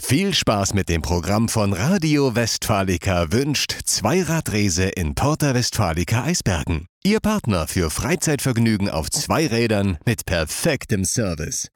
Viel Spaß mit dem Programm von Radio Westfalica wünscht Zweiradrese in Porta Westfalica Eisbergen. Ihr Partner für Freizeitvergnügen auf 2 Rädern mit perfektem Service.